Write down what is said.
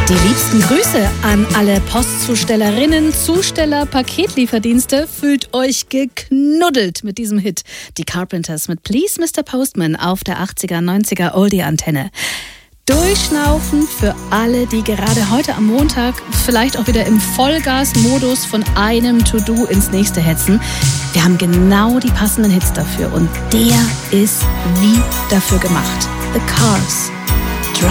Die liebsten Grüße an alle Postzustellerinnen, Zusteller, Paketlieferdienste. Fühlt euch geknuddelt mit diesem Hit. Die Carpenters mit Please Mr. Postman auf der 80er, 90er Oldie-Antenne. Durchschnaufen für alle, die gerade heute am Montag vielleicht auch wieder im Vollgas-Modus von einem To-Do ins nächste hetzen. Wir haben genau die passenden Hits dafür und der ist wie dafür gemacht. The Cars.